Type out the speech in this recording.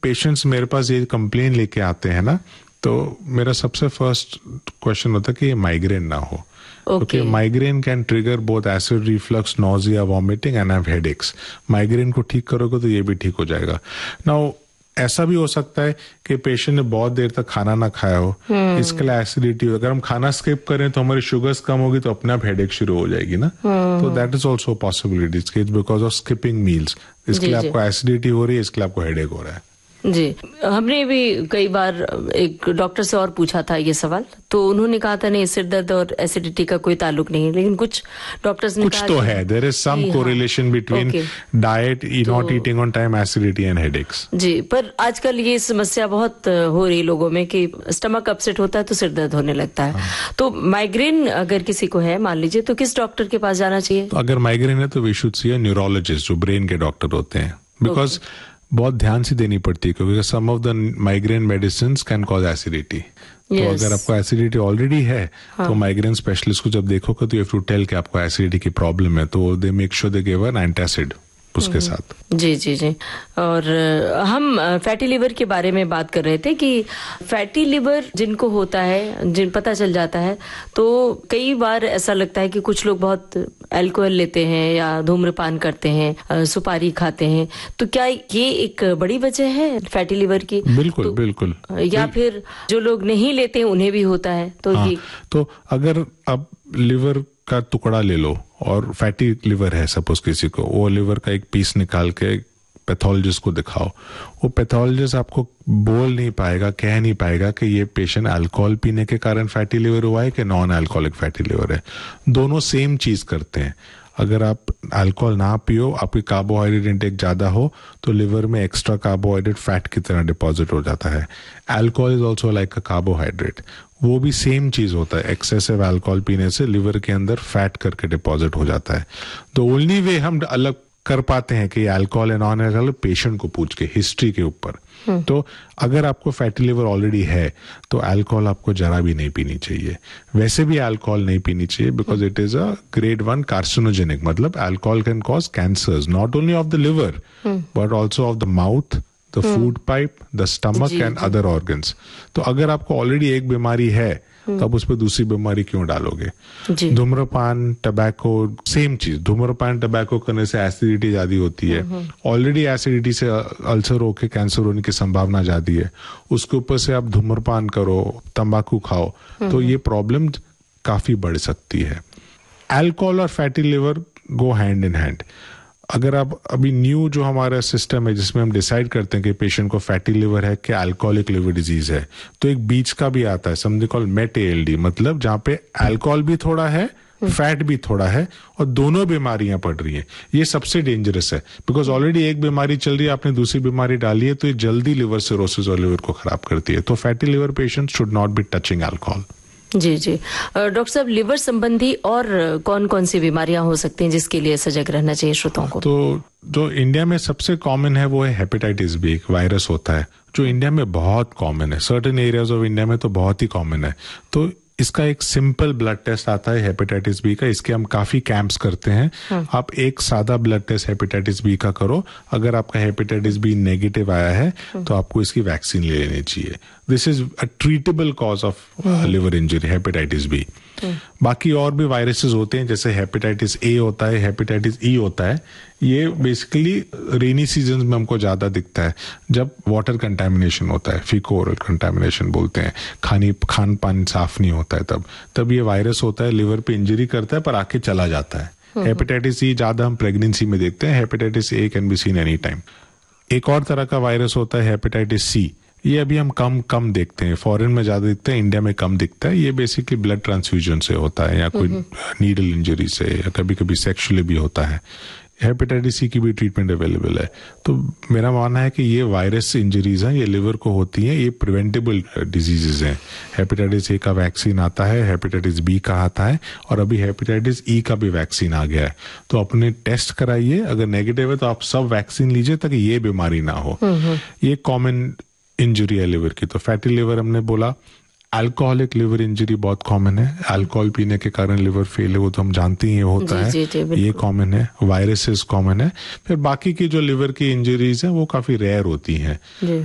Patients मेरे पास ये complain लेके आते हैं ना, तो मेरा सबसे फर्स्ट क्वेश्चन होता है कि ये माइग्रेन ना हो। Okay, migraine can trigger both acid reflux, nausea, vomiting and have headaches. Migraine को ठीक करोगे तो ये भी ठीक हो जाएगा। नाउ ऐसा भी हो सकता है कि पेशेंट ने बहुत देर तक खाना ना खाया हो, इसके लिए एसिडिटी, अगर हम खाना स्किप करें तो हमारी शुगर्स कम होगी तो अपने आप हेडेक शुरू हो जाएगी ना। तो that is also possibility because of skipping meals. इसके लिए आपको एसिडिटी हो रही है, इसके लिए आपको हेडेक हो रहा है। जी, हमने भी कई बार एक डॉक्टर से और पूछा था ये सवाल, तो उन्होंने कहा था नहीं, सिर दर्द और एसिडिटी का कोई ताल्लुक नहीं है, लेकिन कुछ डॉक्टर्स ने कुछ कहा तो है, there is some correlation between diet, not eating on time, acidity and headaches. जी, पर आजकल ये समस्या बहुत हो रही लोगों में कि स्टमक अपसेट होता है तो सिर दर्द होने लगता है। तो माइग्रेन अगर किसी को है मान लीजिए, तो किस डॉक्टर के पास जाना चाहिए? तो अगर माइग्रेन है तो we should see a neurologist, जो ब्रेन के डॉक्टर होते हैं, बिकॉज बहुत ध्यान से देनी पड़ती है, क्योंकि सम of the migraine medicines can cause acidity. तो अगर आपको एसिडिटी ऑलरेडी है तो माइग्रेन स्पेशलिस्ट को जब देखोगे तो यू हैव टू टेल कि आपको एसिडिटी की प्रॉब्लम है, तो they make sure they give an antacid उसके साथ। जी जी जी। और हम फैटी लिवर के बारे में बात कर रहे थे कि फैटी लिवर जिनको होता है, जिन पता चल जाता है, तो कई बार ऐसा लगता है कि कुछ लोग बहुत अल्कोहल लेते हैं या धूम्रपान करते हैं, सुपारी खाते हैं, तो क्या ये एक बड़ी वजह है फैटी लिवर की? बिल्कुल बिल्कुल। या फिर जो लोग नहीं लेते हैं उन्हें भी होता है? तो ये तो अगर अब लिवर का टुकड़ा ले लो और फैटी लिवर है सपोज किसी को, वो लिवर का एक पीस निकाल के पैथोलॉजिस्ट को दिखाओ, वो पैथोलॉजिस्ट आपको बोल नहीं पाएगा, कह नहीं पाएगा कि ये पेशेंट अल्कोहल पीने के कारण फैटी लिवर हुआ है कि नॉन अल्कोहलिक फैटी लिवर है। दोनों सेम चीज करते हैं। अगर आप अल्कोहल ना पियो, आपकी कार्बोहाइड्रेट इंटेक ज्यादा हो, तो लिवर में एक्स्ट्रा कार्बोहाइड्रेट फैट की तरह डिपॉजिट हो जाता है। Alcohol is also like a carbohydrate, वो भी सेम चीज होता है। एक्सेसिव अल्कोहल पीने से लिवर के अंदर फैट करके डिपॉजिट हो जाता है। तो ओनली वे हम अलग कर पाते हैं कि अल्कोहल है नॉन अल्कोहल, पेशेंट को पूछ के हिस्ट्री के ऊपर। तो अगर आपको फैटी लिवर ऑलरेडी है तो अल्कोहल आपको जरा भी नहीं पीनी चाहिए। वैसे भी अल्कोहल नहीं पीनी चाहिए because it is a grade 1 carcinogenic, मतलब alcohol can cause cancers not only of the liver but also of the mouth, the food pipe, the stomach and other organs. तो अगर आपको ऑलरेडी एक बीमारी है तो आप उस पर दूसरी बीमारी क्यों डालोगे? धूम्रपान, टबैको, सेम चीज। धूम्रपान टबैको करने से एसिडिटी ज्यादा होती है, ऑलरेडी एसिडिटी से अल्सर होके कैंसर होने की संभावना ज्यादा है, उसके ऊपर से आप धूम्रपान करो, तंबाकू खाओ, तो ये प्रॉब्लम काफी बढ़ सकती है। अल्कोहल और fatty liver go hand in hand. अगर आप अभी न्यू जो हमारा सिस्टम है जिसमें हम डिसाइड करते हैं कि पेशेंट को फैटी लिवर है कि अल्कोहलिक लिवर डिजीज है, तो एक बीच का भी आता है, समथिंग कॉल्ड मेट एएलडी, मतलब जहां पे अल्कोहल भी थोड़ा है, फैट भी थोड़ा है, और दोनों बीमारियां पड़ रही हैं। ये सबसे डेंजरस है बिकॉज ऑलरेडी एक बीमारी चल रही है, आपने दूसरी बीमारी डाली है, तो ये जल्दी लिवर सिरोसिस और लिवर को खराब करती है। तो fatty liver patient should not be touching alcohol. Ji ji. Doctor साहब, लिवर संबंधी और कौन कौन सी बीमारियां हो सकती हैं जिसके लिए सजग रहना चाहिए श्रोताओं को? तो जो इंडिया में सबसे कॉमन है वो है हेपेटाइटिस बी, एक वायरस होता है जो इंडिया में बहुत कॉमन है, सर्टेन एरियाज ऑफ इंडिया में तो बहुत ही कॉमन है। तो इसका एक सिंपल ब्लड टेस्ट आता है हेपेटाइटिस बी का, इसके हम काफी कैंप्स करते हैं। आप एक सादा ब्लड टेस्ट हेपेटाइटिस बी का करो, अगर आपका हेपेटाइटिस बी नेगेटिव आया है तो आपको इसकी वैक्सीन ले लेनी चाहिए। This is a treatable cause of liver injury, hepatitis B. बाकी और भी वायरसेस होते हैं, जैसे हेपेटाइटिस ए होता है, हेपेटाइटिस ई होता है। ये बेसिकली रेनी सीजन में हमको ज्यादा दिखता है, जब वाटर कंटामिनेशन होता है, फीको ओरल कंटामिनेशन बोलते हैं, खान पान साफ नहीं होता है, तब ये वायरस होता है, लिवर पे इंजरी करता है पर आके चला जाता है। हेपेटाइटिस ई ज्यादा हम प्रेगनेंसी में देखते हैं, hepatitis A can be seen any time. एक और तरह का वायरस होता है हेपेटाइटिस सी, ये अभी हम कम देखते हैं, फॉरेन में ज्यादा दिखता है, इंडिया में कम दिखता है। ये बेसिकली ब्लड ट्रांसफ्यूजन से होता है या कोई नीडल इंजरी से, या कभी कभी सेक्सुअली भी होता है। हेपेटाइटिस सी की भी ट्रीटमेंट अवेलेबल है। तो मेरा मानना है कि ये वायरस इंजरीज हैं, ये लिवर को होती हैं, ये प्रिवेंटेबल डिजीजेज हैं। हेपेटाइटिस ए का वैक्सीन आता है, हेपेटाइटिस बी का आता है, और अभी हेपेटाइटिस ई का भी वैक्सीन आ गया है। तो अपने टेस्ट कराइए, अगर नेगेटिव है तो आप सब वैक्सीन लीजिए ताकि ये बीमारी ना हो। ये कॉमन इंजरी है लिवर की। तो फैटी लिवर हमने बोला, अल्कोहलिक लिवर इंजरी बहुत कॉमन है, अल्कोहल पीने के कारण लिवर फेल है, वो तो हम जानते ही होता है, ये कॉमन है। वायरसेस कॉमन है। फिर बाकी की जो लिवर की इंजरीज हैं वो काफी रेयर होती हैं।